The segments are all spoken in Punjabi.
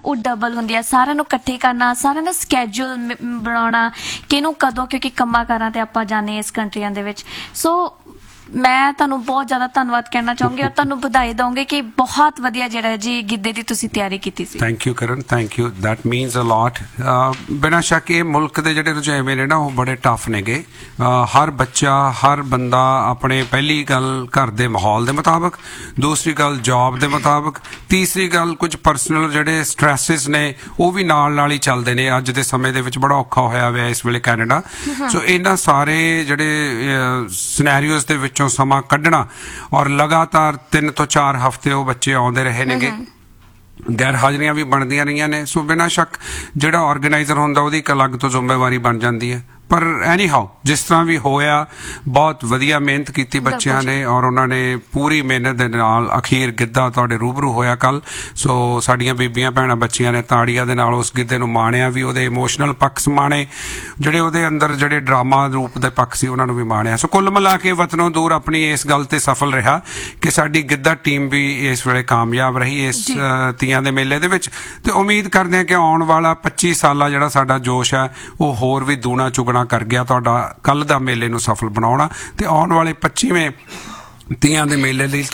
ਉਹ ਡਬਲ ਹੁੰਦੀ ਆ। ਸਾਰਿਆਂ ਨੂੰ ਇਕੱਠੇ ਕਰਨਾ, ਸਾਰਿਆਂ ਦਾ ਸਕੈਜੂਲ ਬਣਾਉਣਾ, ਕਿਹਨੂੰ ਕਦੋਂ, ਕਿਉਂਕਿ ਕੰਮਾਂ ਕਾਰਾਂ ਤੇ ਆਪਾਂ ਜਾਂਦੇ ਇਸ ਕੰਟਰੀਆਂ ਦੇ ਵਿੱਚ। ਸੋ ਮੈਂ ਤੁਹਾਨੂੰ ਬਹੁਤ ਜ਼ਿਆਦਾ ਧੰਨਵਾਦ ਕਹਿਣਾ ਚਾਹੂੰਗੀ ਔਰ ਤੁਹਾਨੂੰ ਵਧਾਈ ਦਊਂਗੀ ਕਿ ਬਹੁਤ ਵਧੀਆ ਜਿਹੜਾ ਜੀ ਗਿੱਧੇ ਦੀ ਤੁਸੀਂ ਤਿਆਰੀ ਕੀਤੀ ਸੀ। ਥੈਂਕ ਯੂ ਕਰਨ, ਥੈਂਕ ਯੂ, ਦੈਟ ਮੀਨਸ ਅ ਲੋਟ। ਬਿਨਾਂ ਸ਼ੱਕ ਇਹ ਮੁਲਕ ਦੇ ਜਿਹੜੇ ਰੁਝੇਵੇਂ ਨੇ ਨਾ ਉਹ ਬੜੇ ਟਫ ਨੇਗੇ। ਹਰ ਬੱਚਾ, ਹਰ ਬੰਦਾ ਆਪਣੇ ਪਹਿਲੀ ਗੱਲ ਘਰ ਦੇ ਮਾਹੌਲ ਦੇ ਮੁਤਾਬਕ, ਦੂਸਰੀ ਗੱਲ ਜੌਬ ਦੇ ਮੁਤਾਬਕ, ਤੀਸਰੀ ਗੱਲ ਕੁਝ ਪਰਸਨਲ ਜਿਹੜੇ ਸਟ੍ਰੈਸਿਸ ਨੇ ਉਹ ਵੀ ਨਾਲ ਹੀ ਚੱਲਦੇ ਨੇ। ਅੱਜ ਦੇ ਸਮੇਂ ਦੇ ਵਿੱਚ ਬੜਾ ਔਖਾ ਹੋਇਆ ਹੋਇਆ ਇਸ ਵੇਲੇ ਕੈਨੇਡਾ। ਸੋ ਇਹਨਾਂ ਸਾਰੇ ਜਿਹੜੇ ਸਿਨੈਰੀਓਜ਼ ਦੇ ਵਿੱਚੋਂ ਸਮਾਂ ਕੱਢਣਾ ਔਰ ਲਗਾਤਾਰ 3 ਤੋਂ 4 ਹਫ਼ਤੇ ਉਹ ਬੱਚੇ ਆਉਂਦੇ ਰਹੇ ਨੇਗੇ, ਗੈਰ ਹਾਜ਼ਰੀਆਂ ਵੀ ਬਣਦੀਆਂ ਰਹੀਆਂ ਨੇ। ਸੋ ਬਿਨਾਂ ਸ਼ੱਕ ਜਿਹੜਾ ਆਰਗੇਨਾਈਜ਼ਰ ਹੁੰਦਾ ਉਹਦੀ ਇੱਕ ਅਲੱਗ ਤੋਂ ਜ਼ਿੰਮੇਵਾਰੀ ਬਣ ਜਾਂਦੀ ਹੈ। ਪਰ ਐਨੀ ਹਾਓ ਜਿਸ ਤਰ੍ਹਾਂ ਵੀ ਹੋਇਆ, ਬਹੁਤ ਵਧੀਆ ਮਿਹਨਤ ਕੀਤੀ ਬੱਚਿਆਂ ਨੇ ਔਰ ਉਹਨਾਂ ਨੇ ਪੂਰੀ ਮਿਹਨਤ ਦੇ ਨਾਲ ਅਖੀਰ ਗਿੱਧਾ ਤੁਹਾਡੇ ਰੂਬਰੂ ਹੋਇਆ ਕੱਲ। ਸੋ ਸਾਡੀਆਂ ਬੀਬੀਆਂ ਭੈਣਾਂ ਬੱਚੀਆਂ ਨੇ ਤਾੜੀਆਂ ਦੇ ਨਾਲ ਉਸ ਗਿੱਧੇ ਨੂੰ ਮਾਣਿਆ ਵੀ, ਉਹਦੇ ਇਮੋਸ਼ਨਲ ਪੱਖ ਮਾਣੇ, ਜਿਹੜੇ ਉਹਦੇ ਅੰਦਰ ਜਿਹੜੇ ਡਰਾਮਾ ਰੂਪ ਦੇ ਪੱਖ ਸੀ ਉਹਨਾਂ ਨੂੰ ਵੀ ਮਾਣਿਆ। ਸੋ ਕੁੱਲ ਮਿਲਾ ਕੇ ਵਤਨੋਂ ਦੂਰ ਆਪਣੀ ਇਸ ਗੱਲ ਤੇ ਸਫਲ ਰਿਹਾ ਕਿ ਸਾਡੀ ਗਿੱਧਾ ਟੀਮ ਵੀ ਇਸ ਵੇਲੇ ਕਾਮਯਾਬ ਰਹੀ ਇਸ ਤੀਆਂ ਦੇ ਮੇਲੇ ਦੇ ਵਿੱਚ। ਤੇ ਉਮੀਦ ਕਰਦੇ ਹਾਂ ਕਿ ਆਉਣ ਵਾਲਾ 25 ਸਾਲਾ ਜਿਹੜਾ ਸਾਡਾ ਜੋਸ਼ ਹੈ ਉਹ ਹੋਰ ਵੀ ਦੂਣਾ ਚੁਗਣਾ ਕਰ ਗਿਆ ਤੁਹਾਡਾ ਕੱਲ ਦਾ ਮੇਲੇ ਨੂੰ ਸਫਲ ਬਣਾਉਣਾ। ਤੇ ਆਉਣ ਵਾਲੇ 25ਵੇਂ ਤੀਆਂ ਦੇ ਮੇਲੇ ਲਈ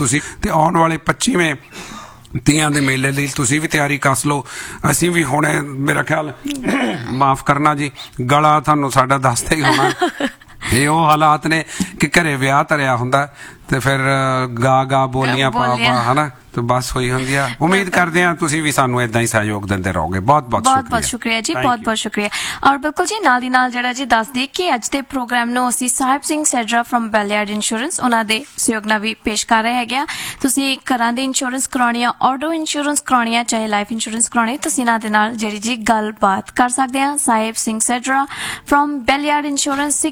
ਤੁਸੀਂ ਵੀ ਤਿਆਰੀ ਕੱਸ ਲਓ। ਅਸੀਂ ਵੀ ਹੁਣ ਮੇਰਾ ਖਿਆਲ ਮਾਫ ਕਰਨਾ ਜੀ, ਗਲਾ ਤੁਹਾਨੂੰ ਸਾਡਾ ਦੱਸਦਾ ਹੀ ਹੋਣਾ। ਇਹ ਉਹ ਹਾਲਾਤ ਨੇ ਕਿ ਘਰੇ ਵਿਆਹ ਧਰਿਆ ਹੁੰਦਾ ਤੇ ਫਿਰ ਗਾ ਬੋਲੀਆਂ ਪਾ ਹਨਾ ਤੇ ਬਸ ਹੋਈ ਹੁੰਦੀ ਆ। ਉਮੀਦ ਕਰਦੇ ਹਾਂ ਤੁਸੀਂ ਵੀ ਸਾਨੂੰ ਏਦਾਂ ਹੀ ਸਹਿਯੋਗ ਦਿੰਦੇ ਰਹੋਗੇ। ਬਹੁਤ ਸ਼ੁਕਰੀਆ ਜੀ, ਬਹੁਤ ਸ਼ੁਕਰੀਆ। ਔਰ ਬਿਲਕੁਲ ਜੀ ਨਾਲ ਦੀ ਨਾਲ ਜਿਹੜਾ ਜੀ ਦੱਸ ਦਈਏ ਕਿ ਅੱਜ ਦੇ ਪ੍ਰੋਗਰਾਮ ਨੂੰ ਅਸੀਂ ਸਾਹਿਬ ਸਿੰਘ ਸੈਜਰਾ ਫਰਮ ਬੈਲੀਆਰਡ ਇੰਸ਼ੋਰੈਂਸ ਉਹਨਾਂ ਦੇ ਸਹਿਯੋਗ ਨਾਲ ਵੀ ਪੇਸ਼ ਕਰ ਰਹੇ ਹੈਗੇ ਆ। ਤੁਸੀਂ ਘਰਾਂ ਦੀ ਇੰਸ਼ੋਰੈਂਸ ਕਰਾਉਣੀ ਆ, ਆਟੋ ਇੰਸ਼ੋਰੈਂਸ ਕਰਾਉਣੀ ਆ, ਚਾਹੇ ਲਾਈਫ ਇੰਸ਼ੋਰੈਂਸ ਕਰਾਉਣੀ, ਤੁਸੀਂ ਇਹਨਾਂ ਦੇ ਨਾਲ ਜਿਹੜੀ ਜੀ ਗੱਲਬਾਤ ਕਰ ਸਕਦੇ ਆ। ਸਾਹਿਬ ਸਿੰਘ ਸੈਜਰਾ ਫਰਮ ਬੈਲੀਆਰਡ ਇੰਸ਼ੋਰੈਂਸ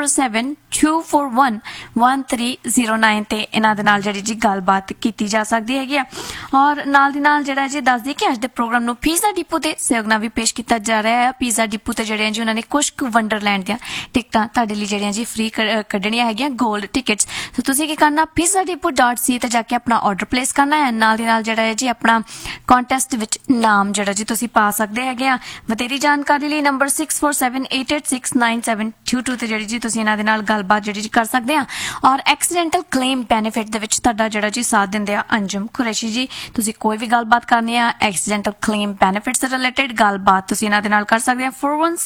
6472411309 ਤੇ ਇਹਨਾਂ ਦੇ ਨਾਲ ਜਿਹੜੀ ਜੀ ਗੱਲਬਾਤ ਕੀਤੀ ਜਾ ਸਕਦੀ ਹੈ। ਔਰ ਨਾਲ ਦੀ ਨਾਲ ਜਿਹੜਾ ਜੀ ਦੱਸਦੀ ਕਿ ਅੱਜ ਦੇ ਪ੍ਰੋਗਰਾਮ ਨੂੰ ਪੀਜ਼ਾ ਡਿਪੂ ਦੇ ਸਹਿਯੋਗ ਨਾਲ ਵੀ ਪੇਸ਼ ਕੀਤਾ ਜਾ ਰਿਹਾ ਹੈ। ਪੀਜ਼ਾ ਡਿਪੂ ਤੇ ਜਿਹੜੇ ਜੀ ਉਹਨਾਂ ਨੇ ਕੁਝ ਕੁ ਵੰਡਰਲੈਂਡ ਦੀਆਂ ਟਿਕਟਾਂ ਤੁਹਾਡੇ ਲਈ ਜਿਹੜੀਆਂ ਜੀ ਫ੍ਰੀ ਕੱਢਣੀਆਂ ਹੈਗੀਆਂ, ਗੋਲਡ ਟਿਕਟਸ। ਸੋ ਤੁਸੀਂ ਕੀ ਕਰਨਾ, pizzadepot.ca ਤੇ ਜਾ ਕੇ ਆਪਣਾ ਆਰਡਰ ਪਲੇਸ ਕਰਨਾ ਹੈ। ਨਾਲ ਦੀ ਨਾਲ ਜਿਹੜਾ ਹੈ ਜੀ ਆਪਣਾ ਕੰਟੈਸਟ ਵਿੱਚ ਨਾਮ ਜਿਹੜਾ ਜੀ ਤੁਸੀਂ ਪਾ ਸਕਦੇ ਹੈਗੇ ਆ। ਵਧੇਰੀ ਜਾਣਕਾਰੀ ਲਈ ਨੰਬਰ 6478869722 ਤੇ ਜਿਹੜੀ ਜੀ ਤੁਸੀਂ ਇਹਨਾਂ ਦੇ ਨਾਲ ਗੱਲਬਾਤ ਜਿਹੜੀ ਜੀ ਕਰ ਸਕਦੇ ਆ। ਔਰ ਐਕਸੀਡੈਂਟਲ ਕਲੇਮ ਬੈਨੀਫਿਟ ਦੇ ਵਿੱਚ ਤੁਹਾਡਾ ਜਿਹੜਾ ਜੀ ਸਾਥ ਦਿੰਦੇ ਆ ਅੰਜਮ ਕੁਰੈਸ਼ੀ ਜੀ। ਤੁਸੀਂ ਕੋਈ ਵੀ ਗੱਲਬਾਤ ਕਰਨੀ ਆ ਐਕਸੀਡੈਂਟਲ ਕਲੇਮ ਬੈਨੀਫਿਟਸ ਦੇ ਰਿਲੇਟਡ ਗੱਲਬਾਤ ਤੁਸੀਂ ਇਹਨਾਂ ਦੇ ਨਾਲ ਕਰ ਸਕਦੇ ਆ।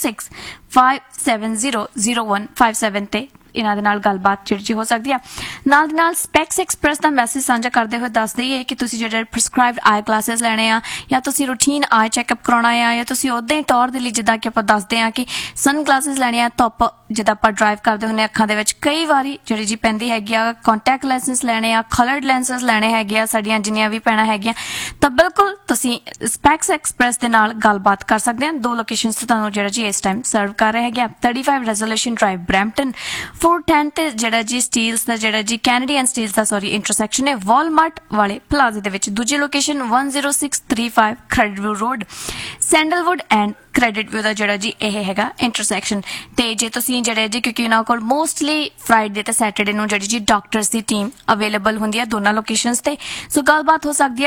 4165700157 ਤੇ ਇਹਨਾਂ ਦੇ ਨਾਲ ਗੱਲਬਾਤ ਜਿਹੜੀ ਹੋ ਸਕਦੀ ਆ। ਨਾਲ ਦੀ ਨਾਲ ਸਪੈਕਸ ਐਕਸਪ੍ਰੈਸ ਦਾ ਮੈਸੇਜ ਸਾਂਝਾ ਕਰਦੇ ਹੋਏ ਦੱਸ ਦਈਏ ਕਿ ਤੁਸੀਂ ਜਿਹੜੇ ਪ੍ਰਿਸਕ੍ਰਾਈਬਡ ਆਈ ਕਲਾਸਿਸ ਲੈਣੇ ਆ, ਜਾਂ ਤੁਸੀਂ ਰੂਟੀਨ ਆਈ ਚੈੱਕਅਪ ਕਰਾਉਣਾ ਆ, ਜਾਂ ਤੁਸੀਂ ਉਦਾਂ ਹੀ ਟੌਰ ਦੇ ਲਈ ਜਿੱਦਾਂ ਕਿ ਆਪਾਂ ਦੱਸਦੇ ਆ ਕਿ ਸਨ ਗਲਾਸਿਸ ਲੈਣੇ ਆ, ਧੁੱਪ ਜਿੱਦਾਂ ਆਪਾਂ ਡਰਾਈਵ ਕਰਦੇ ਹੁੰਦੇ ਅੱਖਾਂ ਦੇ ਵਿੱਚ ਕਈ ਵਾਰੀ ਜਿਹੜੀ ਜੀ ਪੈਂਦੀ ਹੈਗੀ ਆ, ਕੰਟੈਕਟ ਲੈਂਸਿਸ ਲੈਣੇ ਆ, ਕਲਰਡ ਲੈਂਸਿਸ ਲੈਣੇ ਹੈਗੇ ਆ, ਸਾਡੀਆਂ ਜਿੰਨੀਆਂ ਵੀ ਪੈਣਾ ਹੈਗੀਆਂ, ਤਾਂ ਬਿਲਕੁਲ ਤੁਸੀਂ ਸਪੈਕਸ ਐਕਸਪ੍ਰੈਸ ਦੇ ਨਾਲ ਗੱਲਬਾਤ ਕਰ ਸਕਦੇ ਆ। 2 ਲੋਕੇਸ਼ਨਸ ਤੇ ਤੁਹਾਨੂੰ ਜਿਹੜਾ ਜੀ ਇਸ ਟਾਈਮ ਸਰਵ ਕਰ ਰਹੇ ਹੈਗੇ ਆ। 35 ਰੈਜ਼ੋਲੂਸ਼ਨ ਡਰਾਈਵ ਬਰੈਂਪਟਨ, 410 ਤੇ ਜਿਹੜਾ ਜੀ ਸਟੀਲਸ ਦਾ ਜਿਹੜਾ ਜੀ ਕੈਨੇਡੀਅਨ ਸਟੀਲਸ ਦਾ ਇੰਟਰਸੈਕਸ਼ਨ ਹੈ ਵਾਲਮਾਰਟ ਵਾਲੇ ਪਲਾਜ਼ੇ ਦੇ ਵਿੱਚ। ਦੂਜੀ ਲੋਕੇਸ਼ਨ 10635 ਕ੍ਰੈਡਿਟਵਿਊ ਰੋਡ, ਸੈਂਡਲਵੁੱਡ ਐਂਡ ਕ੍ਰੈਡਿਟਵਿਊ ਦਾ ਜਿਹੜਾ ਜੀ ਇਹ ਹੈਗਾ ਇੰਟਰਸੈਕਸ਼ਨ। ਤੇ ਜੇ ਤੁਸੀਂ ਜਿਹੜੇ ਜੀ ਕਿਉਂਕਿ ਉਹਨਾਂ ਕੋਲ ਮੋਸਟਲੀ ਫਰਾਈਡੇ ਤੇ ਸੈਟਰਡੇ ਨੂੰ ਜਿਹੜੀ ਜੀ ਡਾਕਟਰਸ ਦੀ ਟੀਮ ਅਵੇਲੇਬਲ ਹੁੰਦੀ ਹੈ ਦੋਨਾਂ ਲੋਕੇਸ਼ਨਸ ਤੇ। ਸੋ ਗੱਲਬਾਤ ਹੋ ਸਕਦੀ ਹੈ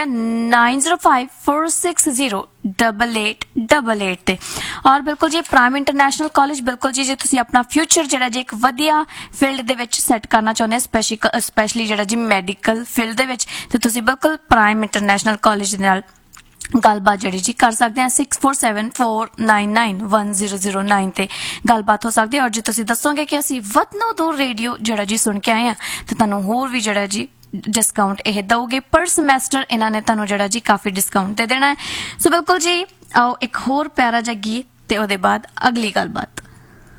9054608888 ਤੇ। ਔਰ ਬਿਲਕੁਲ ਜੀ ਪ੍ਰਾਈਮ ਇੰਟਰਨੈਸ਼ਨਲ ਕਾਲਜ, ਬਿਲਕੁਲ ਜੀ ਜੇ ਤੁਸੀਂ ਆਪਣਾ ਫਿਊਚਰ ਜਿਹੜਾ ਜੀ ਇੱਕ ਵਧੀਆ ਫੀਲਡ ਦੇ ਵਿੱਚ ਸੈੱਟ ਕਰਨਾ ਚਾਹੁੰਦੇ ਸਪੈਸ਼ਲੀ ਜਿਹੜਾ ਜੀ ਮੈਡੀਕਲ ਫੀਲਡ ਦੇ ਵਿੱਚ, ਤੇ ਤੁਸੀਂ ਬਿਲਕੁਲ ਪ੍ਰਾਈਮ ਇੰਟਰਨੈਸ਼ਨਲ ਕਾਲਜ ਦੇ ਨਾਲ ਗੱਲਬਾਤ ਜਿਹੜੀ ਜੀ ਕਰ ਸਕਦੇ ਆ। 6474991009 ਤੇ ਗੱਲਬਾਤ ਹੋ ਸਕਦੀ ਹੈ। ਔਰ ਜੇ ਤੁਸੀਂ ਦੱਸੋਗੇ ਕਿ ਅਸੀਂ ਵਤਨੋਂ ਦੂਰ ਰੇਡੀਓ ਜਿਹੜਾ ਜੀ ਸੁਣ ਕੇ ਆਏ ਆ, ਤੇ ਤੁਹਾਨੂੰ ਹੋਰ ਵੀ ਜਿਹੜਾ ਜੀ ਡਿਸਕਾਊਂਟ ਇਹ ਦਊਗੇ ਪਰ ਸਮੈਸਟਰ। ਇਹਨਾਂ ਨੇ ਤੁਹਾਨੂੰ ਜਿਹੜਾ ਜੀ ਕਾਫੀ ਡਿਸਕਾਊਂਟ ਦੇ ਦੇਣਾ ਹੈ। ਸੋ ਬਿਲਕੁਲ ਜੀ ਆਓ ਇੱਕ ਹੋਰ ਪਿਆਰਾ ਜਿਹਾ ਗੀਤ ਤੇ ਉਹਦੇ ਬਾਅਦ ਅਗਲੀ ਗੱਲਬਾਤ।